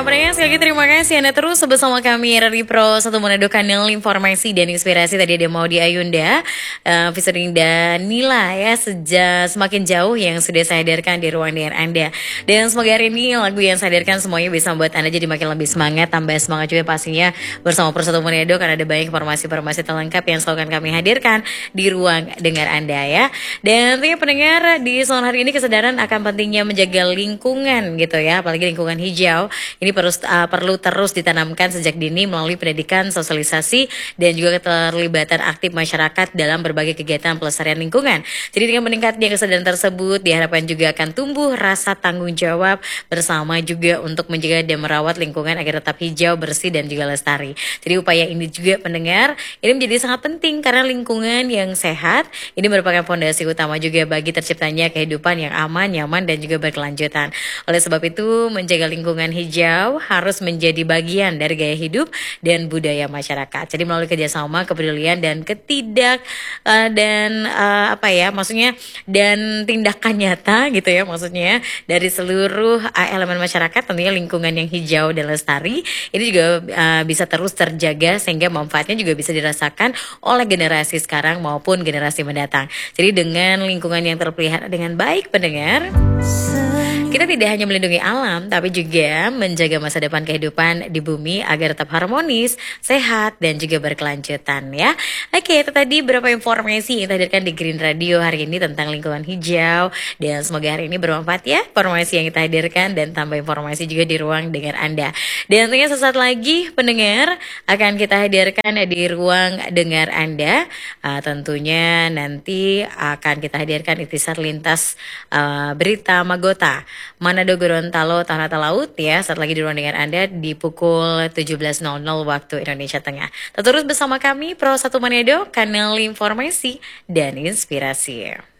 pendengar sekali lagi terima kasih Anda terus bersama kami dari Pro 1 Manado, kanal informasi dan inspirasi. Tadi ada Maudy Ayunda, featuring Danila ya, semakin jauh yang sudah saya hadirkan di ruang dengar Anda. Dan semoga hari ini lagu yang saya hadirkan semuanya bisa membuat Anda jadi makin lebih semangat, tambah semangat juga pastinya bersama Pro 1 Manado, karena ada banyak informasi-informasi terlengkap yang selalu akan kami hadirkan di ruang dengar Anda ya. Dan tentunya pendengar, di sore hari ini kesadaran akan pentingnya menjaga lingkungan gitu ya, apalagi lingkungan hijau. Ini perlu terus ditanamkan sejak dini melalui pendidikan, sosialisasi, dan juga keterlibatan aktif masyarakat dalam berbagai kegiatan pelestarian lingkungan. Jadi dengan meningkatnya kesadaran tersebut, diharapkan juga akan tumbuh rasa tanggung jawab bersama juga untuk menjaga dan merawat lingkungan agar tetap hijau, bersih, dan juga lestari. Jadi upaya ini juga pendengar, ini menjadi sangat penting karena lingkungan yang sehat ini merupakan fondasi utama juga bagi terciptanya kehidupan yang aman, nyaman, dan juga berkelanjutan. Oleh sebab itu, menjaga lingkungan hijau harus menjadi bagian dari gaya hidup dan budaya masyarakat. Jadi melalui kerjasama, kepedulian, dan dan tindakan nyata gitu ya, maksudnya dari seluruh elemen masyarakat, tentunya lingkungan yang hijau dan lestari ini juga bisa terus terjaga sehingga manfaatnya juga bisa dirasakan oleh generasi sekarang maupun generasi mendatang. Jadi dengan lingkungan yang terpelihara dengan baik pendengar, kita tidak hanya melindungi alam, tapi juga menjaga masa depan kehidupan di bumi agar tetap harmonis, sehat, dan juga berkelanjutan ya. Oke, itu tadi beberapa informasi yang kita hadirkan di Green Radio hari ini tentang lingkungan hijau. Dan semoga hari ini bermanfaat ya, informasi yang kita hadirkan, dan tambah informasi juga di ruang dengar Anda. Dan tentunya sesaat lagi pendengar akan kita hadirkan di ruang dengar Anda. Tentunya nanti akan kita hadirkan ikhtisar lintas berita Magota Manado Gorontalo Tanah Laut ya, saat lagi di ruang dengar Anda di pukul 17.00 waktu Indonesia Tengah. Terus bersama kami Pro 1 Manado, kanal informasi dan inspirasi.